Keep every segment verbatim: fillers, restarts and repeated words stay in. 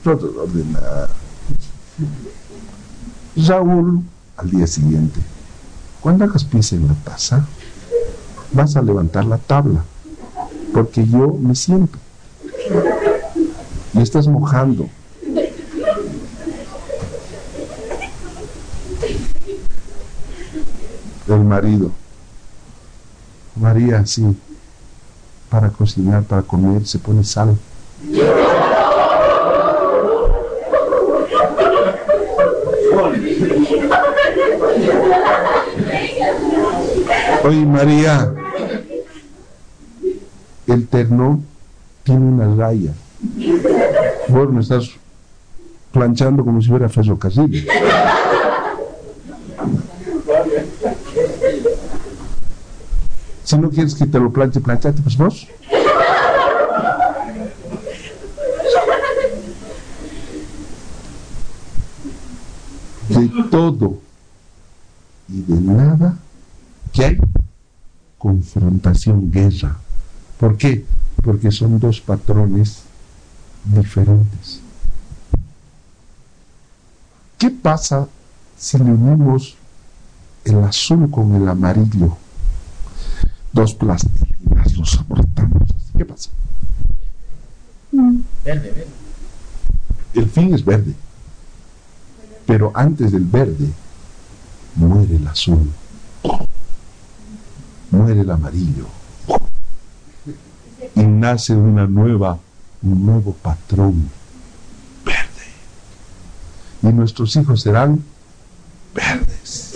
nosotros ordenar. Raúl, al día siguiente, cuando hagas pis en la taza, vas a levantar la tabla, porque yo me siento. Y estás mojando. El marido. María, sí, para cocinar, para comer, se pone sal. Oye, María, el terno tiene una raya. Vos me estás planchando como si fuera ferrocarril. Si no quieres que te lo planche, planchate, pues vos. De todo y de nada que hay confrontación, guerra. ¿Por qué? Porque son dos patrones diferentes. ¿Qué pasa si le unimos el azul con el amarillo? Dos plastilinas, los aportamos. ¿Qué pasa? Verde, verde. El fin es verde. Pero antes del verde, muere el azul. Muere el amarillo. Y nace una nueva, un nuevo patrón verde. Y nuestros hijos serán verdes.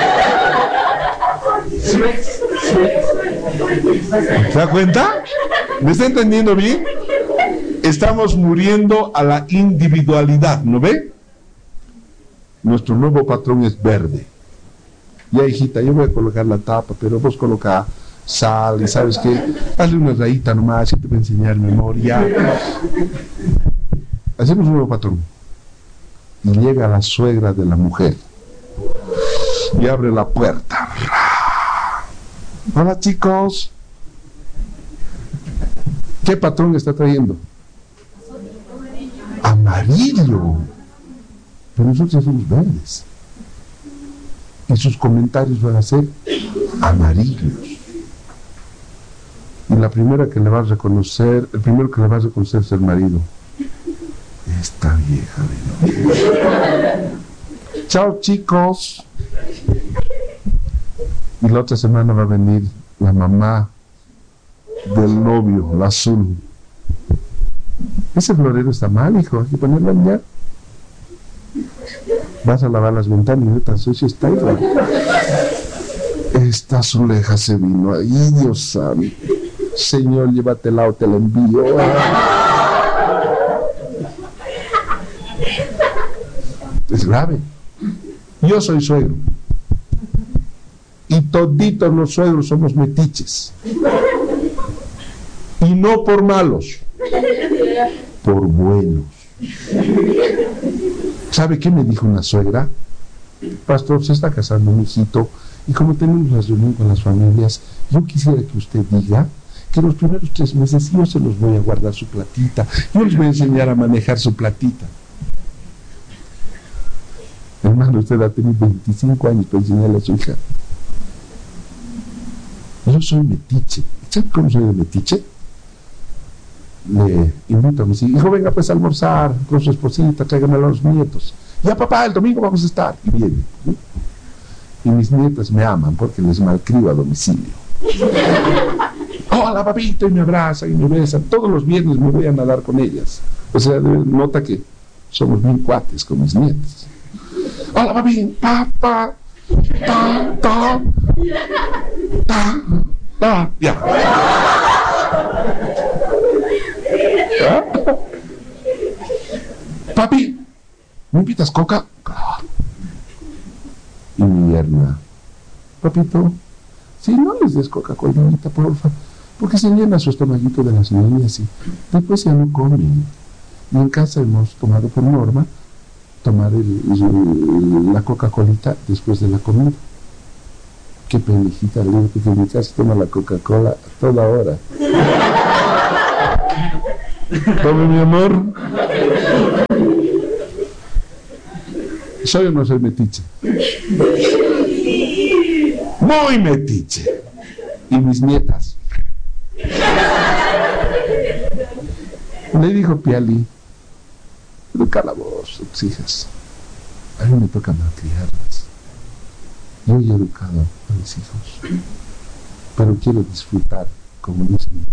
¿Se da cuenta? ¿Me está entendiendo bien? Estamos muriendo a la individualidad, ¿no ve? Nuestro nuevo patrón es verde. Ya, hijita, yo voy a colocar la tapa, pero vos coloca sal y ¿sabes qué? Hazle una rayita nomás, y te voy a enseñar memoria. Hacemos un nuevo patrón. Y llega la suegra de la mujer y abre la puerta. Hola, chicos. ¿Qué patrón está trayendo? Amarillo. Pero nosotros somos verdes. Y sus comentarios van a ser amarillos. Y la primera que le va a reconocer, el primero que le va a reconocer es el marido. Esta vieja de no. Chao, chicos. Y la otra semana va a venir la mamá del novio, la azul. Ese florero está mal, hijo, hay que ponerlo ya. Vas a lavar las ventanas y no tan sucio está, hijo. Esta azuleja se vino ahí, Dios sabe. Señor, llévatela o te la envío. Es grave. Yo soy suegro. Y toditos los suegros somos metiches. Y no por malos, por buenos. ¿Sabe qué me dijo una suegra? Pastor, se está casando mi hijito y como tenemos la reunión con las familias, yo quisiera que usted diga que los primeros tres meses yo se los voy a guardar su platita, yo les voy a enseñar a manejar su platita. Hermano, usted ha tenido veinticinco años para enseñarle a su hija. Yo soy metiche. ¿Sabe cómo soy de metiche? Le invito a mis hijos, hijo, venga pues a almorzar con su esposita, tráigame a los nietos. Ya, papá, el domingo vamos a estar. Y viene. ¿Sí? Y mis nietas me aman porque les malcrio a domicilio. Hola, papito, y me abrazan y me besan. Todos los viernes me voy a nadar con ellas. O sea, nota que somos bien cuates con mis nietas. Hola, papi, papá, ta, ta, ta, ta, ya. ¿Ah? Papi, ¿me invitas coca? Y mi yerna, papito, si no les des Coca-Colita, porfa, porque se llena su estomaguito de las niñas y después ya no comen. Y en casa hemos tomado por norma tomar el, el, la Coca-Colita después de la comida. Qué pendejita, le digo que en mi casa toma la Coca-Cola a toda hora. Tome, mi amor. ¿Soy o no soy metiche? Muy metiche. Y mis nietas. Le dijo Piali, educa vos, tus hijas. A mí me toca malcriarlas. Yo he educado a mis hijos, pero quiero disfrutar como mis hijos.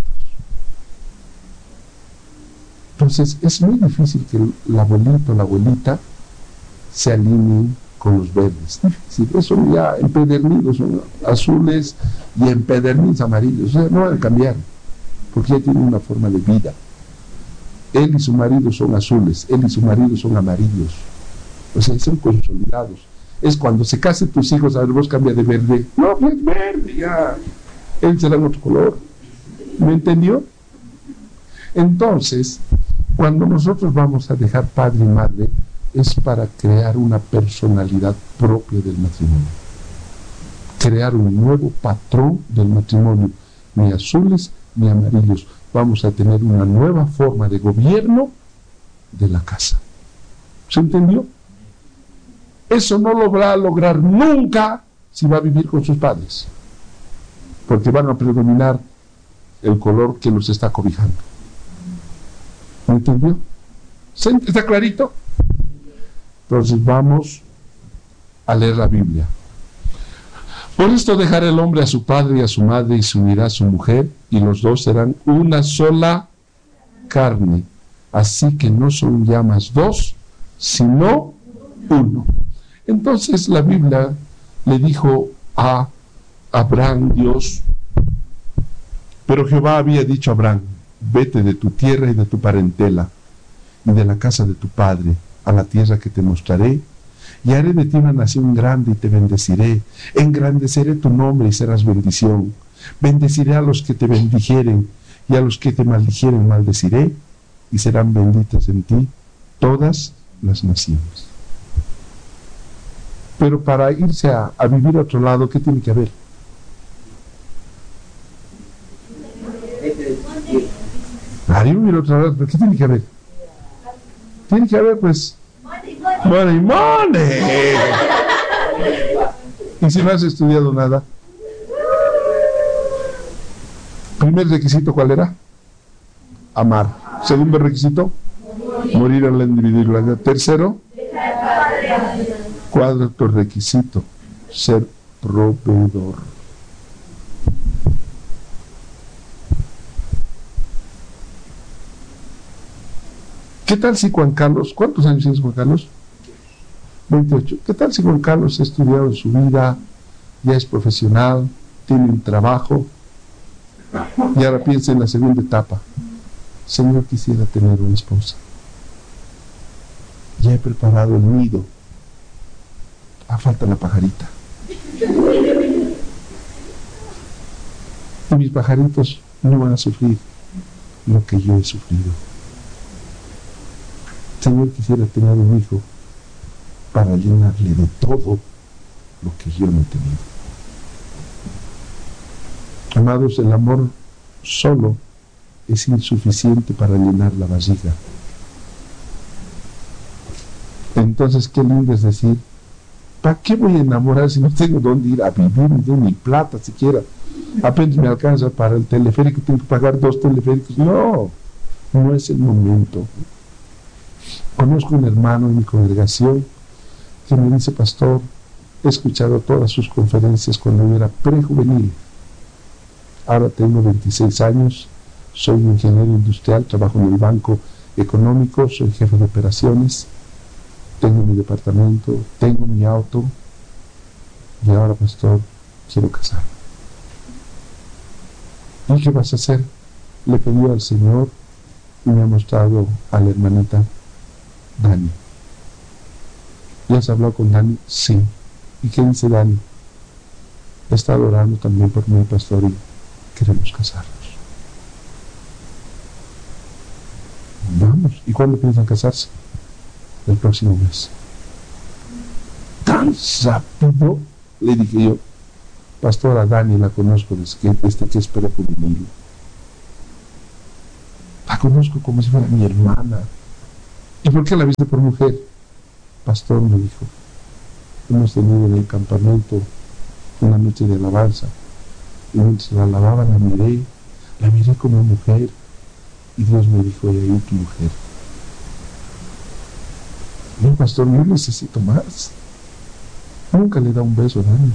Entonces es muy difícil que el abuelito o la abuelita se alineen con los verdes. Difícil. Eso ya empedernidos son azules y empedernidos amarillos. O sea, no van a cambiar, porque ya tienen una forma de vida. Él y su marido son azules, él y su marido son amarillos. O sea, son consolidados. Es cuando se casen tus hijos, a ver, vos cambia de verde. No, pues es verde, ya. Él será en otro color. ¿Me entendió? Entonces, cuando nosotros vamos a dejar padre y madre, es para crear una personalidad propia del matrimonio. Crear un nuevo patrón del matrimonio. Ni azules ni amarillos. Vamos a tener una nueva forma de gobierno de la casa. ¿Se entendió? Eso no lo va a lograr nunca si va a vivir con sus padres, porque van a predominar el color que los está cobijando. ¿Me entendió? ¿Está clarito? Entonces vamos a leer la Biblia. Por esto dejará el hombre a su padre y a su madre y se unirá a su mujer, y los dos serán una sola carne. Así que no son ya más dos, sino uno. Entonces la Biblia le dijo a Abraham, Dios, pero Jehová había dicho a Abraham, vete de tu tierra y de tu parentela y de la casa de tu padre a la tierra que te mostraré, y haré de ti una nación grande y te bendeciré, engrandeceré tu nombre y serás bendición, bendeciré a los que te bendijeren y a los que te maldijeren maldeciré, y serán benditas en ti todas las naciones. Pero para irse a, a vivir a otro lado, ¿qué tiene que haber? Para ir a vivir a otro lado, ¿qué tiene que haber? Tiene que haber, pues, money, money. Y si no has estudiado nada, primer requisito, ¿cuál era? Amar. Segundo requisito, morir a la individualidad. Tercero, cuarto requisito, ser proveedor. ¿Qué tal si Juan Carlos, cuántos años tienes Juan Carlos? veintiocho. ¿Qué tal si Juan Carlos ha estudiado en su vida, ya es profesional, tiene un trabajo, y ahora piensa en la segunda etapa? Señor, quisiera tener una esposa. Ya he preparado el nido. Ah, falta la pajarita. Y mis pajaritos no van a sufrir lo que yo he sufrido. Señor, quisiera tener un hijo para llenarle de todo lo que yo no he tenido. Amados, el amor solo es insuficiente para llenar la vasija. Entonces, qué lindo es decir, ¿para qué voy a enamorar si no tengo dónde ir a vivir, ni tengo ni plata siquiera? Apenas me alcanza para el teleférico, tengo que pagar dos teleféricos. No, no es el momento. Conozco un hermano en mi congregación que me dice, pastor, he escuchado todas sus conferencias cuando yo era prejuvenil. Ahora tengo veintiséis años, soy ingeniero industrial, trabajo en el banco económico, soy jefe de operaciones, tengo mi departamento, tengo mi auto, y ahora, pastor, quiero casarme. ¿Y qué vas a hacer? Le pedí al Señor y me ha mostrado a la hermanita Dani. ¿Ya has hablado con Dani? Sí. ¿Y qué dice Dani? He estado orando también por mi pastor y queremos casarnos. Vamos. ¿Y cuándo piensan casarse? El próximo mes. Tan rápido, le dije yo. Pastora Dani la conozco desde que, desde que es prejuvenil. La conozco como si fuera mi hermana. ¿Y por qué la viste por mujer? Pastor me dijo, hemos tenido en el campamento una noche de alabanza, y mientras la alababa la miré, la miré como mujer, y Dios me dijo, y ahí tu mujer. No, pastor, yo necesito más. Nunca le da un beso a nadie.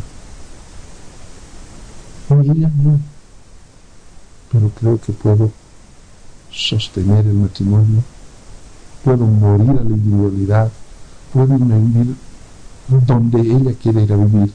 No, ella no. Pero creo que puedo sostener el matrimonio, puedo morir a la individualidad, puedo irme a vivir donde ella quiere ir a vivir.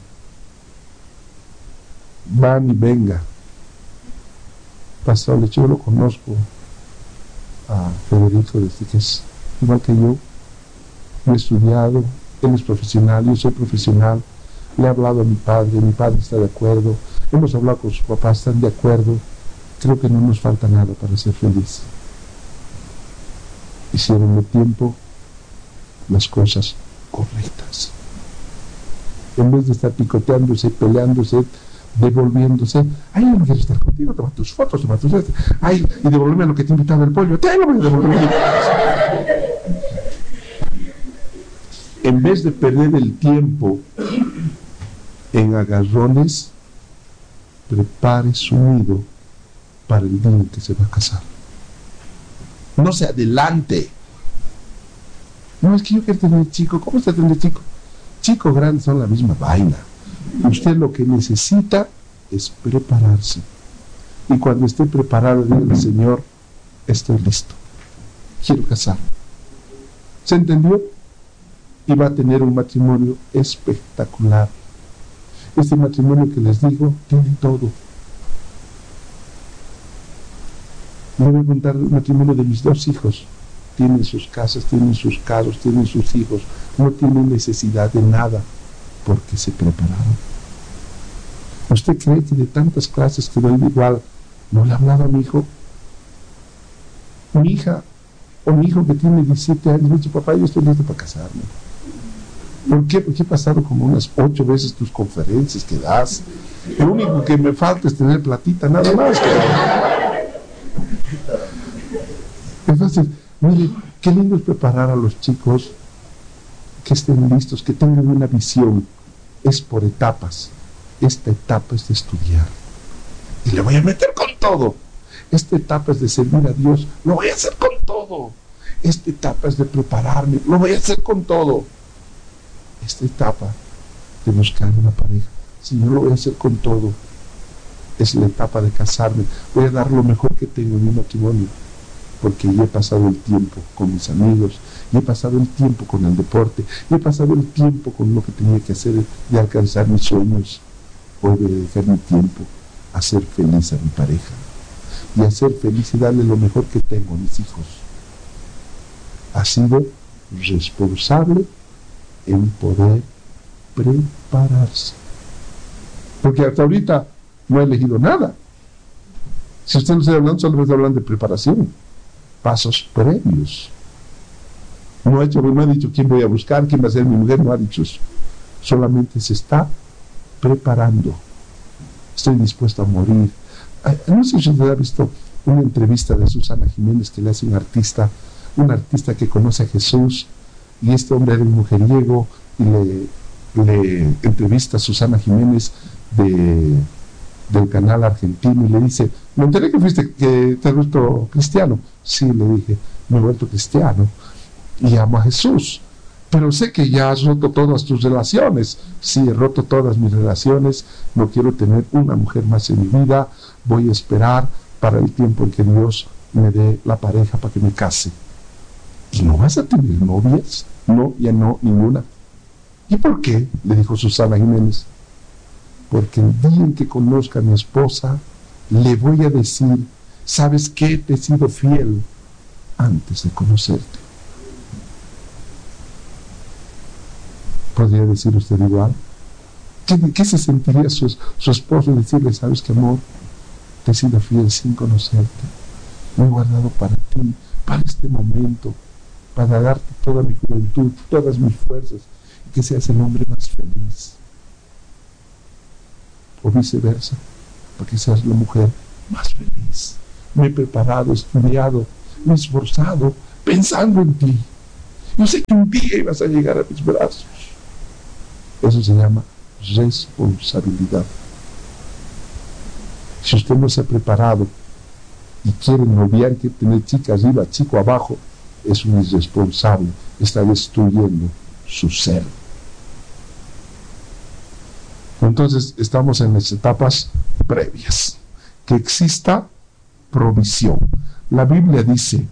Van y venga. Pastor, yo lo conozco a Federico desde que es igual que yo. Yo he estudiado, él es profesional, yo soy profesional. Le he hablado a mi padre, mi padre está de acuerdo. Hemos hablado con sus papás, están de acuerdo. Creo que no nos falta nada para ser feliz. Hicieron el tiempo las cosas correctas. En vez de estar picoteándose, peleándose, devolviéndose, ay, yo no quiero estar contigo, toma tus fotos, toma tus... ay, y devolverme a lo que te invitaba el pollo, te lo voy a devolver. En vez de perder el tiempo en agarrones, prepare su nido para el día en que se va a casar. No se adelante. No, es que yo quiero tener chico. ¿Cómo está tener chico? Chico grande son la misma vaina. Usted lo que necesita es prepararse. Y cuando esté preparado, diga al Señor, estoy listo. Quiero casar. ¿Se entendió? Y va a tener un matrimonio espectacular. Este matrimonio que les digo, tiene todo. Me voy a contar el matrimonio de mis dos hijos. Tienen sus casas, tienen sus carros, tienen sus hijos. No tienen necesidad de nada porque se prepararon. ¿Usted cree que de tantas clases que doy igual no le hablaba a mi hijo? Mi hija o mi hijo que tiene diecisiete años me dice, papá, yo estoy listo para casarme. ¿Por qué? Porque he pasado como unas ocho veces tus conferencias que das. Lo único que me falta es tener platita, nada más. Entonces, mire, qué lindo es preparar a los chicos que estén listos, que tengan una visión. Es por etapas. Esta etapa es de estudiar. Y le voy a meter con todo. Esta etapa es de servir a Dios. Lo voy a hacer con todo. Esta etapa es de prepararme. Lo voy a hacer con todo. Esta etapa de buscar una pareja, si yo lo voy a hacer con todo, es la etapa de casarme. Voy a dar lo mejor que tengo en mi matrimonio, porque yo he pasado el tiempo con mis amigos, y he pasado el tiempo con el deporte, y he pasado el tiempo con lo que tenía que hacer de alcanzar mis sueños. Hoy voy a dedicar mi tiempo a hacer feliz a mi pareja, y a ser feliz y darle lo mejor que tengo a mis hijos. Ha sido responsable en poder prepararse. Porque hasta ahorita no he elegido nada. Si usted no está hablando, solo está hablando de preparación. Pasos previos. No ha hecho, no ha dicho quién voy a buscar, quién va a ser mi mujer, no ha dicho eso. Solamente se está preparando. Estoy dispuesto a morir. No sé si usted ha visto una entrevista de Susana Jiménez que le hace un artista, un artista que conoce a Jesús. Y este hombre era un mujeriego y le, le entrevista a Susana Jiménez de, del canal argentino y le dice, me enteré que fuiste, que te has vuelto cristiano. Sí, le dije, me he vuelto cristiano y amo a Jesús, pero sé que ya has roto todas tus relaciones. Sí, he roto todas mis relaciones, no quiero tener una mujer más en mi vida, voy a esperar para el tiempo en que Dios me dé la pareja para que me case. ¿Y no vas a tener novias? No, ya no, ninguna. ¿Y por qué? Le dijo Susana Jiménez. Porque el día en que conozca a mi esposa, le voy a decir, ¿sabes qué? Te he sido fiel antes de conocerte. ¿Podría decir usted igual? ¿Qué, qué se sentiría su, su esposo decirle, sabes qué, amor? Te he sido fiel sin conocerte. Me he guardado para ti, para este momento, para darte toda mi juventud, todas mis fuerzas, y que seas el hombre más feliz. O viceversa, para que seas la mujer más feliz. Me he preparado, estudiado, me he esforzado, pensando en ti. Yo sé que un día ibas a llegar a mis brazos. Eso se llama responsabilidad. Si usted no se ha preparado y quiere noviar, quiere tener chica arriba, chico abajo, es un irresponsable, está destruyendo su ser. Entonces estamos en las etapas previas. Que exista provisión. La Biblia dice,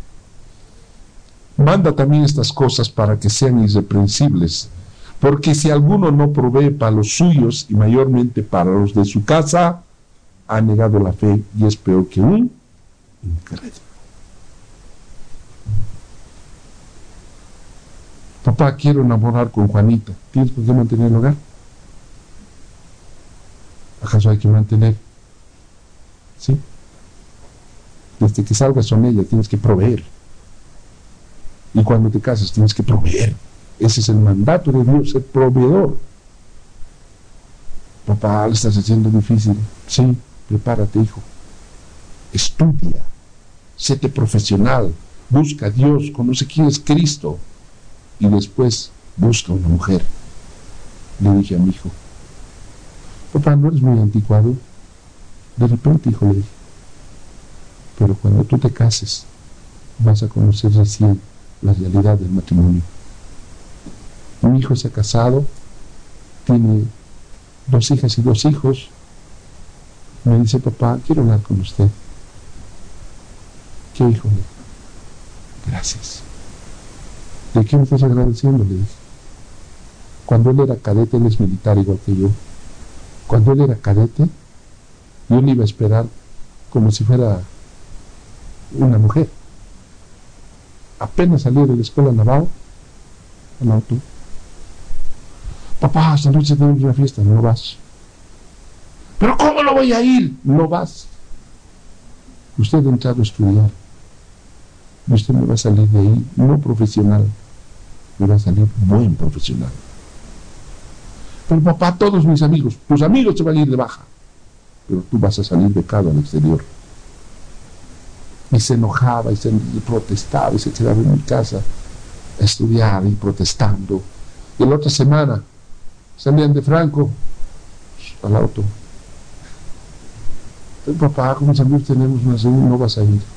manda también estas cosas para que sean irreprensibles, porque si alguno no provee para los suyos y mayormente para los de su casa, ha negado la fe y es peor que un incrédulo. Papá, quiero enamorar con Juanita. ¿Tienes por qué mantener el hogar? ¿Acaso hay que mantener? ¿Sí? Desde que salgas con ella tienes que proveer. Y cuando te casas tienes que proveer. Ese es el mandato de Dios, ser proveedor. Papá, le estás haciendo difícil. Sí, prepárate, hijo. Estudia. Séte profesional. Busca a Dios. Conoce quién es Cristo. Y después busca una mujer. Le dije a mi hijo, papá, ¿no eres muy anticuado? De repente, hijo, le dije, pero cuando tú te cases vas a conocer recién la realidad del matrimonio. Mi hijo se ha casado, tiene dos hijas y dos hijos. Me dice, papá, quiero hablar con usted. ¿Qué, hijo? Le dije, gracias. ¿De qué me estás agradeciendo? Le dije. Cuando él era cadete, él es militar igual que yo. Cuando él era cadete, yo le iba a esperar como si fuera una mujer. Apenas salí de la escuela naval, al auto. Papá, esta noche tenemos una fiesta, no vas. ¿Pero cómo no voy a ir? No vas. Usted ha entrado a estudiar. Y usted me va a salir de ahí, no profesional, me va a salir buen profesional. Pero papá, todos mis amigos, tus amigos se van a ir de baja, pero tú vas a salir becado al exterior. Y se enojaba y se protestaba y se quedaba en mi casa a estudiar y protestando. Y la otra semana salían de Franco al auto. Pero papá, con mis amigos tenemos una reunión, no vas a ir.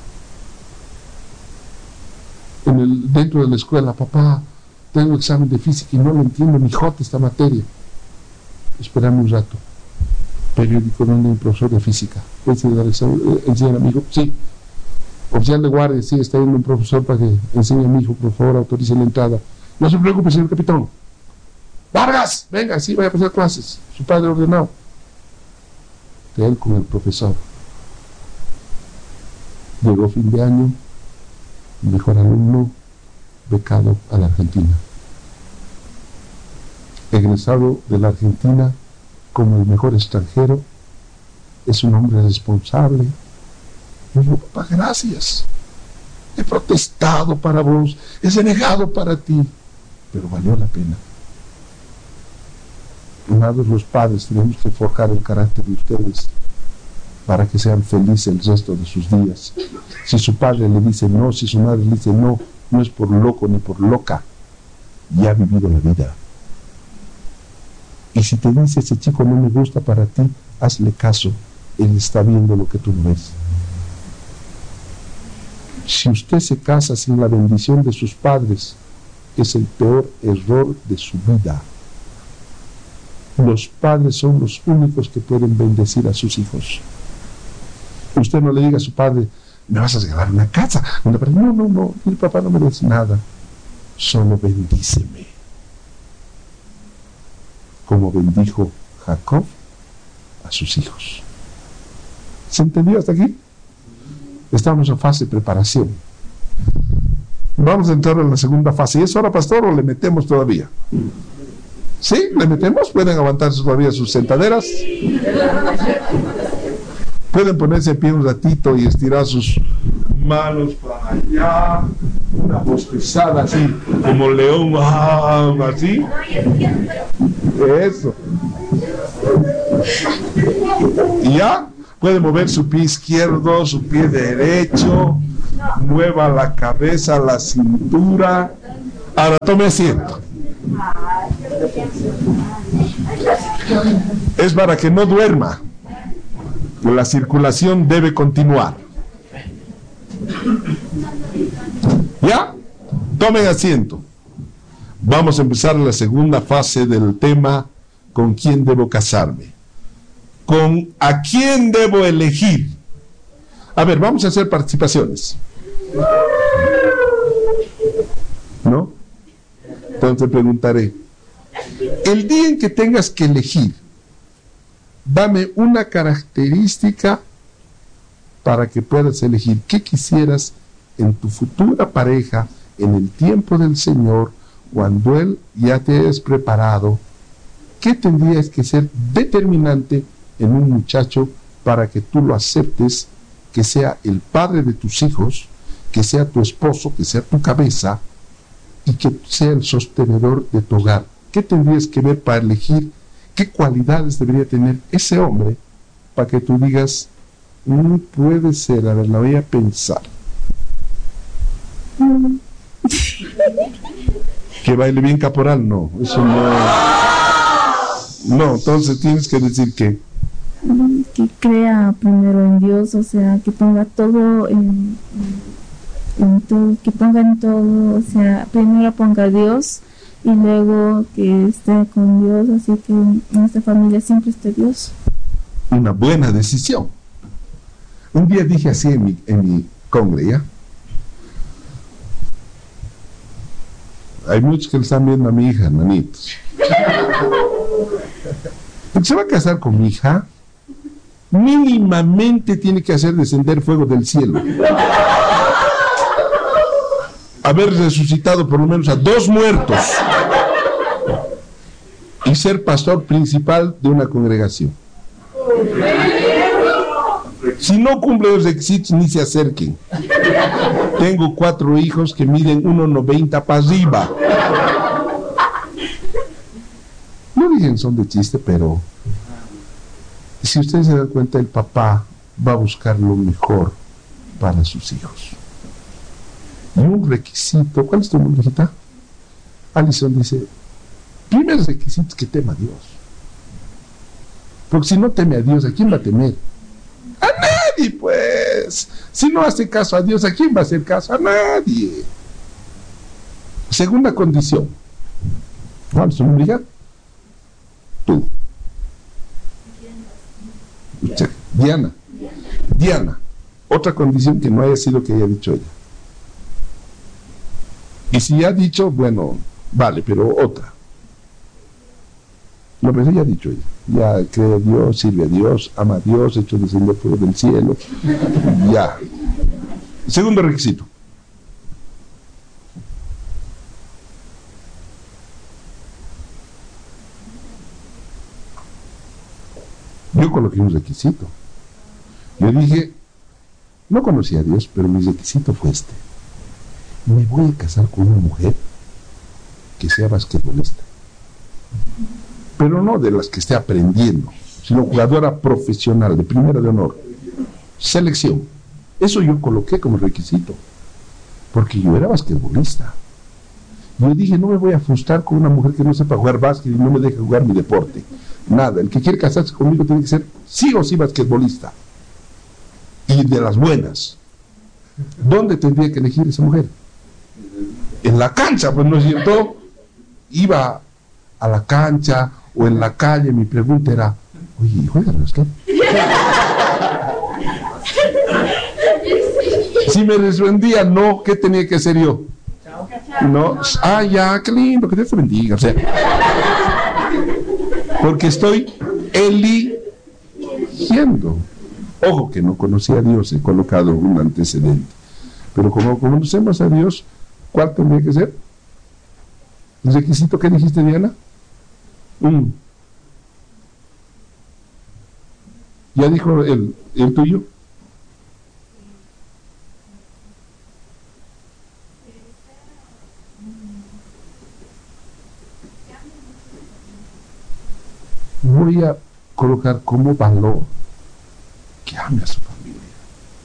En el, dentro de la escuela, papá, tengo examen de física y no lo entiendo ni jota esta materia. Esperame un rato. Periódico, donde hay un profesor de física. ¿Puedes dar examen? ¿Enseñar a mi hijo? Sí. Oficial de guardia, sí, está yendo un profesor para que enseñe a mi hijo, por favor, autorice la entrada. No se preocupe, señor capitán. Vargas, venga, sí, vaya a pasar clases. Su padre ordenado. De él con el profesor. Llegó fin de año, mejor alumno, becado a la Argentina. Egresado de la Argentina como el mejor extranjero, es un hombre responsable. Yo digo, papá, gracias. He protestado para vos, he renegado para ti, pero valió la pena. Amados los padres, tenemos que forjar el carácter de ustedes para que sean felices el resto de sus días. Si su padre le dice no, si su madre le dice no, no es por loco ni por loca, ya ha vivido la vida. Y si te dice ese chico no me gusta para ti, hazle caso, él está viendo lo que tú no ves. Si usted se casa sin la bendición de sus padres, es el peor error de su vida. Los padres son los únicos que pueden bendecir a sus hijos. Usted no le diga a su padre, me vas a regalar una casa. No, no, no, mi papá no me dice nada. Solo bendíceme. Como bendijo Jacob a sus hijos. ¿Se entendió hasta aquí? Estamos en fase de preparación. Vamos a entrar en la segunda fase. ¿Y es hora, pastor, o le metemos todavía? ¿Sí? ¿Le metemos? ¿Pueden aguantar todavía sus sentaderas? Pueden ponerse a pie un ratito y estirar sus manos para allá, una bostezada así, como león, ah, así. Eso. Y ya puede mover su pie izquierdo, su pie derecho, mueva la cabeza, la cintura. Ahora tome asiento. Es para que no duerma. La circulación debe continuar. ¿Ya? Tomen asiento. Vamos a empezar la segunda fase del tema: ¿con quién debo casarme? ¿Con a quién debo elegir? A ver, vamos a hacer participaciones. ¿No? Entonces preguntaré: el día en que tengas que elegir, dame una característica para que puedas elegir qué quisieras en tu futura pareja, en el tiempo del Señor, cuando Él ya te hayas preparado. ¿Qué tendrías que ser determinante en un muchacho para que tú lo aceptes, que sea el padre de tus hijos, que sea tu esposo, que sea tu cabeza y que sea el sostenedor de tu hogar? ¿Qué tendrías que ver para elegir qué cualidades debería tener ese hombre para que tú digas, no puede ser, a ver, la voy a pensar? Mm. ¿Que baile bien caporal? No, eso no. No, entonces tienes que decir que que crea primero en Dios, o sea, que ponga todo en, en todo, que ponga en todo, o sea, primero ponga a Dios y luego que esté con Dios, así que en nuestra familia siempre esté Dios. Una buena decisión. Un día dije así en mi, en mi congre, ¿ya? Hay muchos que le están viendo a mi hija, hermanitos. Porque se va a casar con mi hija, mínimamente tiene que hacer descender fuego del cielo. Haber resucitado por lo menos a dos muertos y ser pastor principal de una congregación. Si no cumple los requisitos, ni se acerquen. Tengo cuatro hijos que miden uno noventa para arriba. No digan son de chiste, pero si ustedes se dan cuenta, el papá va a buscar lo mejor para sus hijos. Y un requisito, ¿cuál es tu nombre, hijita? Alison dice, primer requisito es que tema a Dios. Porque si no teme a Dios, ¿a quién va a temer? A nadie, pues. Si no hace caso a Dios, ¿a quién va a hacer caso? A nadie. Segunda condición. ¿Cuál es tu nombre, hija? Tú. Diana. Diana. Otra condición que no haya sido que haya dicho ella. Y si ya ha dicho, bueno, vale, pero otra. No, pero ya ha dicho ella. Ya cree a Dios, sirve a Dios, ama a Dios, hecho descender fuego del cielo. Ya. Segundo requisito. Yo coloqué un requisito. Yo dije, no conocía a Dios, pero mi requisito fue este: me voy a casar con una mujer que sea basquetbolista, pero no de las que esté aprendiendo, sino jugadora profesional, de primera de honor, selección. Eso yo coloqué como requisito, porque yo era basquetbolista. Yo dije, no me voy a frustrar con una mujer que no sepa jugar básquet y no me deje jugar mi deporte. Nada, el que quiere casarse conmigo tiene que ser sí o sí basquetbolista. Y de las buenas. ¿Dónde tendría que elegir esa mujer? En la cancha, pues, ¿no es cierto? Iba a la cancha o en la calle, mi pregunta era, oye, ¿juegan basquet? Si me respondía no, ¿qué tenía que hacer yo? No, ah, ya, qué lindo, que Dios te bendiga. O sea, porque estoy eligiendo. Ojo que no conocía a Dios, he colocado un antecedente. Pero como conocemos a Dios, ¿cuál tendría que ser? ¿El requisito que dijiste, Diana? Mm. ¿Ya dijo el, el tuyo? Voy a colocar como valor que ame a su familia.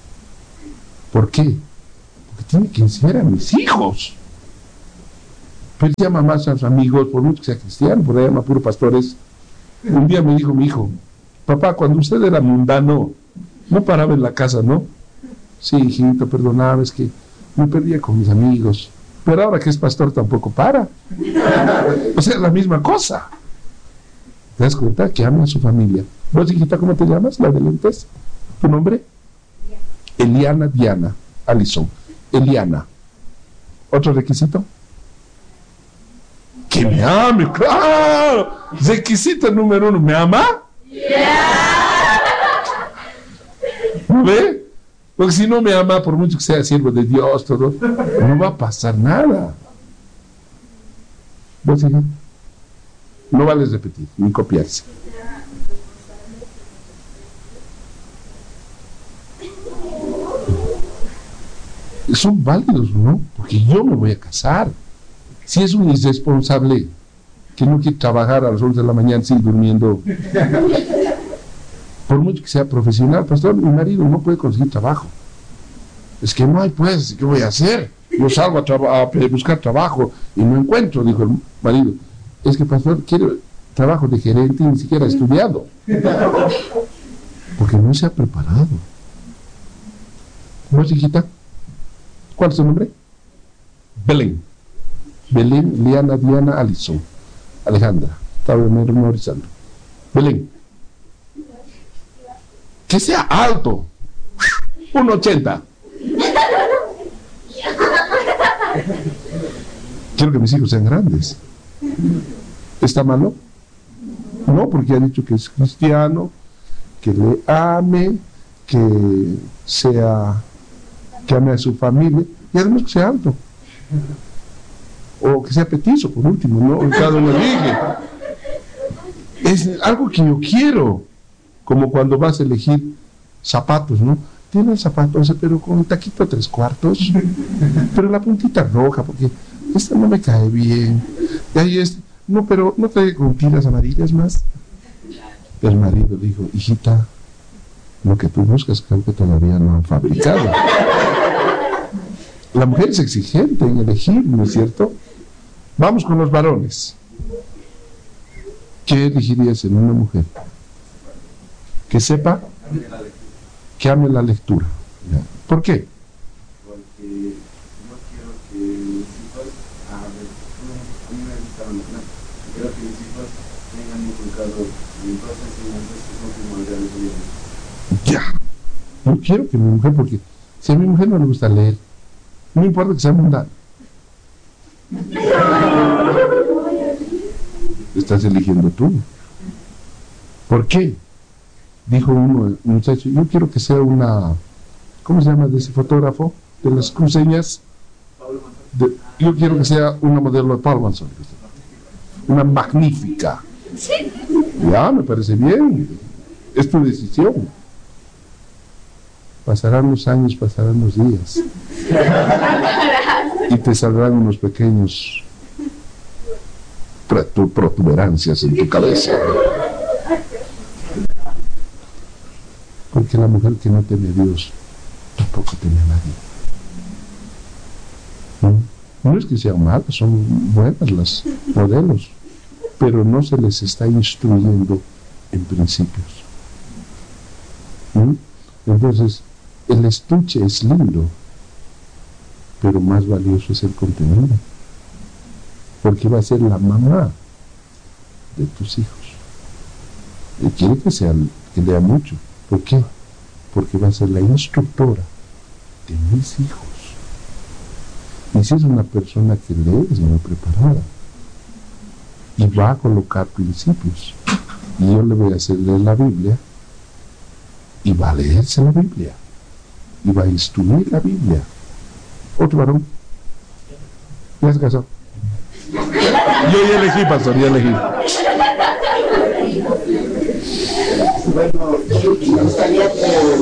¿Por qué? Porque tiene que enseñar a mis hijos Pero él llama más a sus amigos, por mucho que sea cristiano, por ahí llama puro pastores. Un día me dijo mi hijo, papá, cuando usted era mundano, no paraba en la casa, ¿no? Sí, hijito, perdonaba, es que me perdía con mis amigos. Pero ahora que es pastor tampoco para. O sea, es la misma cosa. ¿Te das cuenta? Que ama a su familia. ¿Vos, hijita, cómo te llamas? La de lentes. ¿Tu nombre? Eliana Diana Allison. Eliana. ¿Otro requisito? Que me ame, claro. Requisito número uno, ¿me ama? ¿No ve? Porque si no me ama, por mucho que sea siervo de Dios, todo, no va a pasar nada. ¿Vos, hija? No vale repetir, ni copiarse. Son válidos, ¿no? Porque yo me voy a casar. Si es un irresponsable que no quiere trabajar a las once de la mañana, sigue durmiendo, por mucho que sea profesional, pastor, mi marido no puede conseguir trabajo. Es que no hay, pues, ¿qué voy a hacer? Yo salgo a, traba- a buscar trabajo y no encuentro, dijo el marido. Es que, pastor, quiere trabajo de gerente y ni siquiera ha estudiado. Porque no se ha preparado. ¿Vos, hijita? ¿Cuál es tu nombre? Belén. Belén Liana Diana Allison. Alejandra. Estaba memorizando. Belén. Que sea alto. uno ochenta. Quiero que mis hijos sean grandes. ¿Está malo? No, porque ha dicho que es cristiano, que le ame, que sea, que ame a su familia, y además que sea alto. O que sea petizo, por último, ¿no? Cada uno elige. Es algo que yo quiero, como cuando vas a elegir zapatos, ¿no? Tiene zapatos, pero con un taquito tres cuartos, pero la puntita roja, porque esta no me cae bien. Y ahí es, no, pero no trae con tiras amarillas más. El marido dijo, hijita, lo que tú buscas creo que todavía no han fabricado. La mujer es exigente en elegir, ¿no es cierto? Vamos con los varones. ¿Qué elegirías en una mujer? Que sepa, que ame la lectura. ¿Por qué? Porque no quiero que mis hijos, a ver, a mí me gusta la matemática, quiero que mis hijos tengan inculcado en todas las enseñanzas que son primordiales hoy en día. Ya, no quiero que mi mujer, porque si a mi mujer no le gusta leer, no importa que sea mundana. Estás eligiendo tú. ¿Por qué? Dijo uno, un muchacho, yo quiero que sea una, ¿cómo se llama de ese fotógrafo? De las cruceñas. De, yo quiero que sea una modelo de Paul Manson. Una magnífica. Ya, me parece bien. Es tu decisión. Pasarán los años, pasarán los días. Y te saldrán unos pequeños protuberancias en tu cabeza. Porque la mujer que no teme a Dios tampoco teme a nadie. ¿No? No es que sean malas, son buenas las modelos, pero no se les está instruyendo en principios. ¿No? Entonces, el estuche es lindo, pero más valioso es el contenido, porque va a ser la mamá de tus hijos. Y quiere que sea, que lea mucho. ¿Por qué? Porque va a ser la instructora de mis hijos. Y si es una persona que lee, es muy preparada y va a colocar principios, y yo le voy a hacer leer la Biblia y va a leerse la Biblia y va a instruir la Biblia. Otro varón. ¿Ya se casó? Yo ya elegí, pastor, ya elegí. Bueno, me gustaría que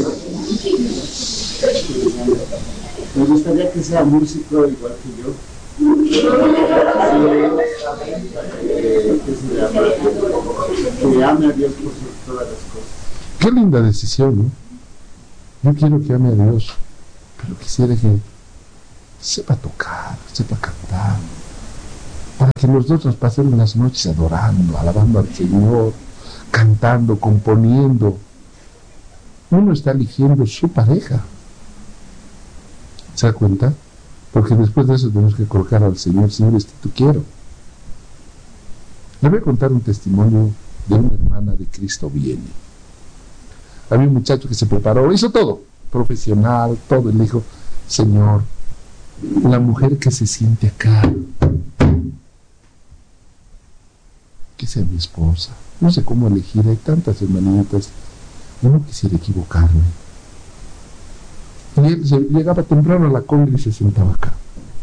me gustaría que sea músico igual que yo. Eh, que se llama, que ame a Dios por sobre todas las cosas. Qué linda decisión, ¿no? Yo quiero que ame a Dios, pero quisiera que sepa tocar, sepa cantar, para que nosotros pasemos las noches adorando, alabando al Señor, cantando, componiendo. Uno está eligiendo su pareja. ¿Se da cuenta? Porque después de eso tenemos que colocar al Señor, Señor, este tú quiero. Le voy a contar un testimonio de una hermana de Cristo Viene. Había un muchacho que se preparó, hizo todo, profesional, todo, y le dijo, Señor, la mujer que se siente acá, que sea mi esposa. No sé cómo elegir, hay tantas hermanitas, yo no quisiera equivocarme. Y él se, llegaba temprano a la congre y se sentaba acá.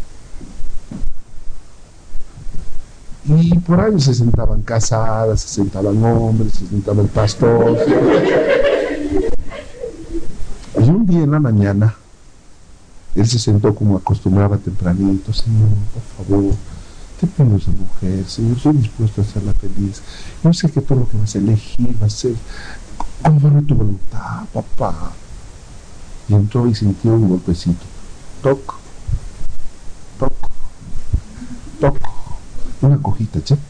Y por ahí se sentaban casadas, se sentaban hombres, se sentaba el pastor. Y un día en la mañana, él se sentó como acostumbraba tempranito. Señor, por favor, te pido esa mujer, Señor, estoy dispuesto a hacerla feliz. Yo sé que todo lo que vas a elegir va a ser conforme tu voluntad, papá. Y entró y sintió un golpecito. Toc, toc, toc. Una cojita, che.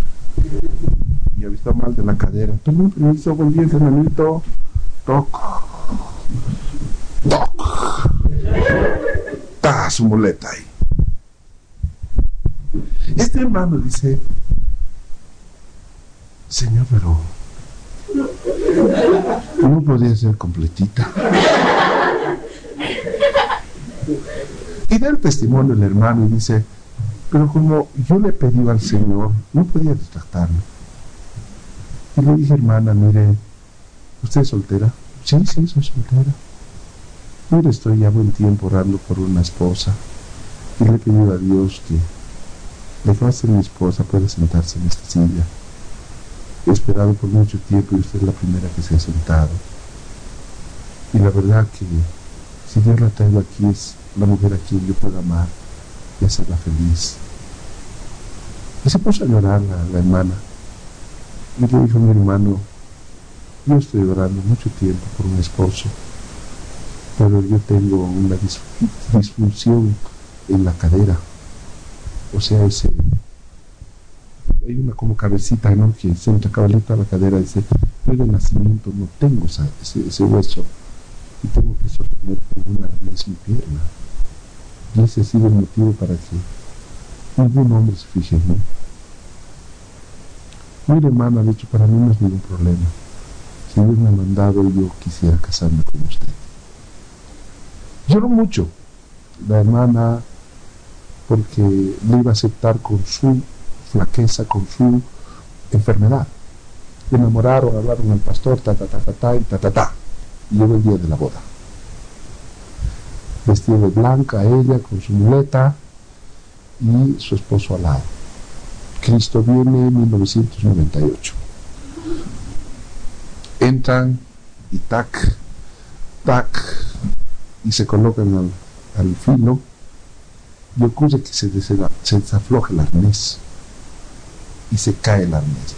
Y había estado mal de la cadera. Perdón, permiso, buen día, hermanito. Toc, toc. Ta, su muleta ahí. Este hermano dice, Señor, pero no podría ser completita. Y da el testimonio el hermano y dice, pero como yo le pedí al Señor, no podía distractarme. Y le dije, hermana, mire, ¿usted es soltera? Sí, sí, soy soltera. Mire, estoy ya buen tiempo orando por una esposa. Y le he pedido a Dios que le va a ser mi esposa, puede sentarse en esta silla. He esperado por mucho tiempo y usted es la primera que se ha sentado. Y la verdad que si Dios la traigo aquí, es la mujer a quien yo puedo amar y hacerla feliz. Y se puso a llorar la, la hermana. Y le dijo, mi hermano, yo estoy orando mucho tiempo por un esposo, pero yo tengo una disfunción en la cadera. O sea, ese, hay una como cabecita, ¿no?, que se entra cabalita a la cadera. Dice, yo de nacimiento no tengo esa, ese, ese hueso y tengo que sostener con una arnés mi pierna. Y ese ha sido el motivo para que ningún hombre se fije en mí. Mire, hermano, de hecho, para mí no es ningún problema. Si Dios me ha mandado, yo quisiera casarme con usted. Lloró mucho la hermana porque le iba a aceptar con su flaqueza, con su enfermedad. Le enamoraron, hablaron al pastor, ta, ta, ta, ta, ta, y ta, ta, ta. Y llegó el día de la boda. Vestida de blanca ella, con su muleta, y su esposo al lado. Cristo Viene en mil novecientos noventa y ocho. Entran y tac, tac, y se colocan al, al filo, y ocurre que se, deseda, se desafloja el arnés y se cae el arnés.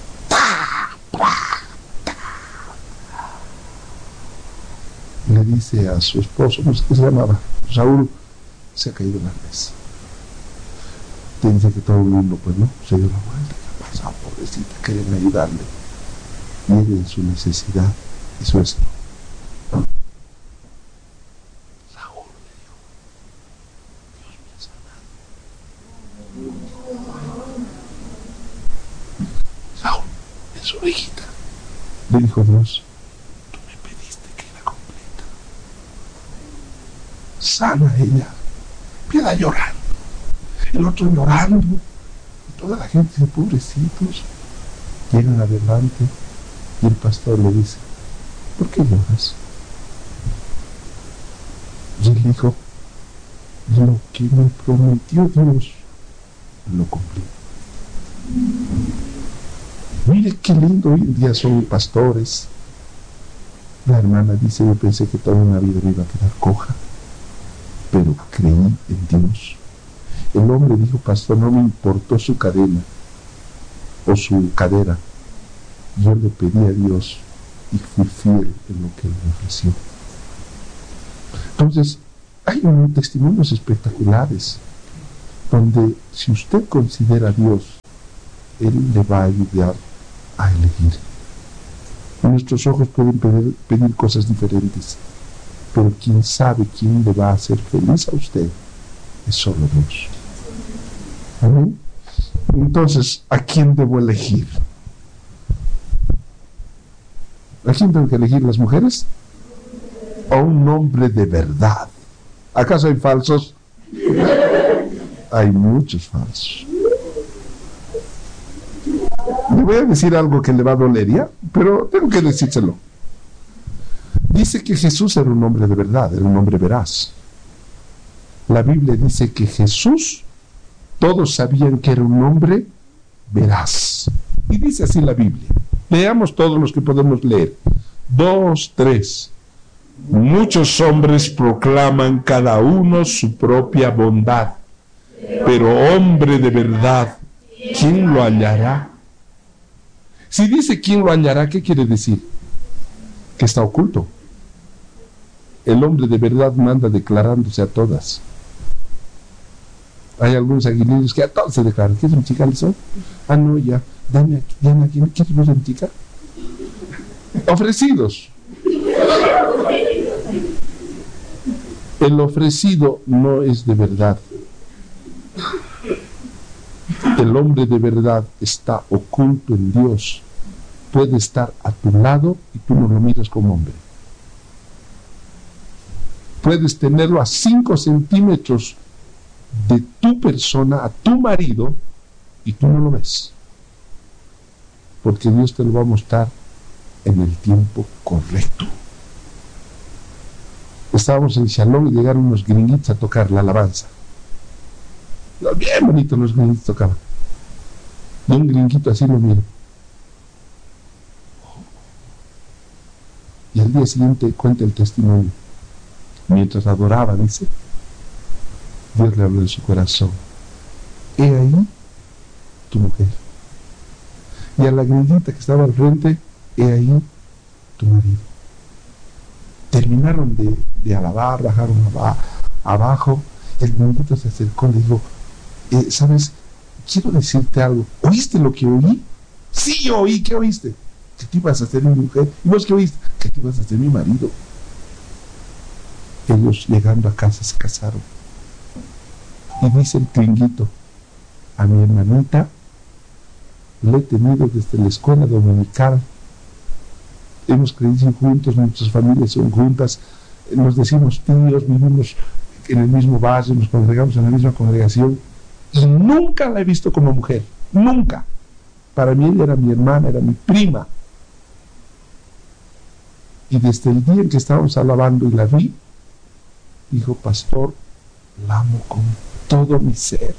Le dice a su esposo, no sé qué se llamaba, Raúl, se ha caído el arnés. Te dice que todo el mundo, pues no, se dio la vuelta, ¿qué ha pasado, pobrecita? Querían ayudarle. Y él en su necesidad hizo esto. Raúl le dijo, Dios me ha sanado. Raúl, en su orejita, le dijo Dios, tú me pediste que era completa. Sana ella, queda llorando. El otro llorando, y toda la gente dice, pobrecitos. Llegan adelante y el pastor le dice, ¿por qué lloras? Y él dijo, lo que me prometió Dios, lo cumplí. Mire qué lindo, hoy en día son pastores. La hermana dice, yo pensé que toda una vida me iba a quedar coja, pero creí en Dios. El hombre dijo, pastor, no me importó su cadena o su cadera. Yo le pedí a Dios y fui fiel en lo que Él me ofreció. Entonces, hay unos testimonios espectaculares. donde si usted considera a Dios, Él le va a ayudar a elegir. Nuestros ojos pueden pedir, pedir cosas diferentes, pero quien sabe quién le va a hacer feliz a usted es solo Dios. ¿Amén? Entonces, ¿a quién debo elegir? ¿A quién tengo que elegir, las mujeres? ¿A un hombre de verdad? ¿Acaso hay falsos? Hay muchos falsos. Le voy a decir algo que le va a doler, ¿ya? Pero tengo que decírselo. Dice que Jesús era un hombre de verdad, era un hombre veraz. La Biblia dice que Jesús, todos sabían que era un hombre veraz. Y dice así la Biblia. Leamos todos los que podemos leer. Dos, tres. Muchos hombres proclaman cada uno su propia bondad, pero hombre de verdad, ¿quién lo hallará? Si dice quién lo hallará, ¿qué quiere decir? Que está oculto. El hombre de verdad manda declarándose a todas. Hay algunos aguileños que a todos se declaran. ¿Quieres un chica, Alison? Ah, no, ya. Dame aquí, dame aquí. ¿Quieres ver un chica? Ofrecidos. El ofrecido no es de verdad. El hombre de verdad está oculto en Dios. Puede estar a tu lado y tú no lo miras como hombre. Puedes tenerlo a cinco centímetros de tu persona, a tu marido, y tú no lo ves. Porque Dios te lo va a mostrar en el tiempo correcto. Estábamos en Shalom y llegaron unos gringuitos a tocar la alabanza. Bien bonitos los gringuitos tocaban. Y un gringuito así lo miro. Y al día siguiente cuenta el testimonio. Mientras adoraba, dice, Dios le habló de su corazón. He ahí tu mujer. Y a la gringuita que estaba al frente, he ahí tu marido. Terminaron de, de alabar, bajaron aba, abajo. El gringuito se acercó y le dijo, eh, ¿sabes? Quiero decirte algo. ¿Oíste lo que oí? Sí, yo oí. ¿Qué oíste? Que tú ibas a ser mi mujer. ¿Y vos qué oíste? Que tú ibas a ser mi marido. Ellos llegando a casa se casaron. Y dice el gringuito, a mi hermanita la he tenido desde la escuela dominical. Hemos crecido juntos, nuestras familias son juntas, nos decimos tíos, vivimos en el mismo barrio, nos congregamos en la misma congregación, y nunca la he visto como mujer, nunca. Para mí ella era mi hermana, era mi prima. Y desde el día en que estábamos alabando y la vi, dijo, pastor, la amo con todo mi ser.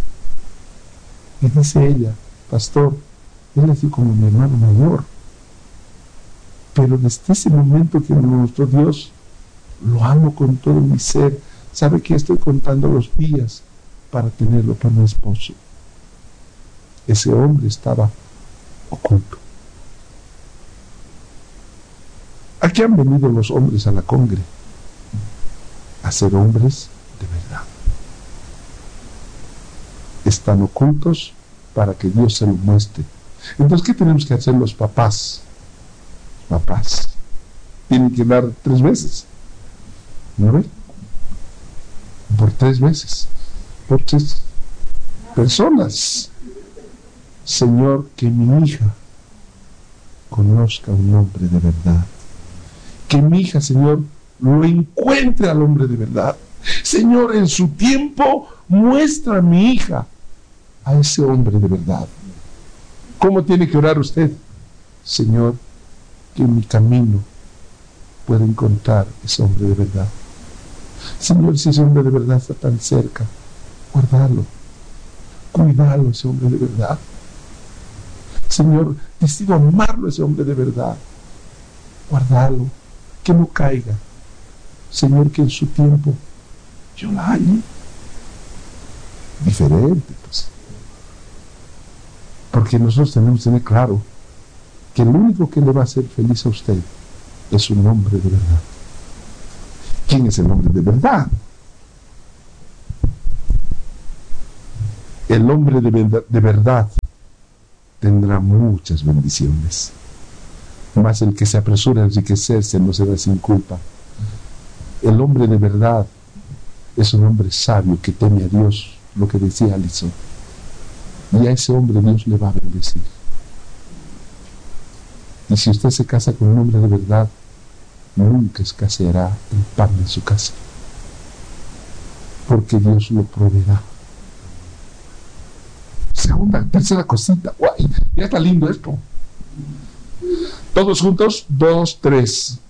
Y dice ella, pastor, él es como mi hermano mayor. Pero desde ese momento que me mostró Dios, lo amo con todo mi ser. ¿Sabe que estoy contando los días para tenerlo para mi esposo? Ese hombre estaba oculto. ¿A qué han venido los hombres a la congre? A ser hombres de verdad. Están ocultos para que Dios se lo muestre. Entonces, ¿qué tenemos que hacer los papás? Papás tienen que dar tres veces, ¿no ve? Por tres veces, por tres personas. Señor, que mi hija conozca a un hombre de verdad. Que mi hija, Señor, lo encuentre al hombre de verdad. Señor, en su tiempo, muestra a mi hija a ese hombre de verdad. ¿Cómo tiene que orar usted? Señor, que en mi camino pueda encontrar ese hombre de verdad. Señor, si ese hombre de verdad está tan cerca, guárdalo, cuídalo, ese hombre de verdad. Señor, decido amarlo, ese hombre de verdad, guárdalo, que no caiga. Señor, que en su tiempo yo la halle diferente, pues. Porque nosotros tenemos que tener claro que el único que le va a hacer feliz a usted es un hombre de verdad. ¿Quién es el hombre de verdad? El hombre de, venda- de verdad tendrá muchas bendiciones, mas el que se apresura a enriquecerse no será sin culpa. El hombre de verdad es un hombre sabio que teme a Dios, lo que decía Alison, y a ese hombre Dios le va a bendecir. Y si usted se casa con un hombre de verdad, nunca escaseará el pan en su casa, porque Dios lo proveerá. Segunda, tercera cosita, guay, ya está lindo esto. Todos juntos, dos, tres.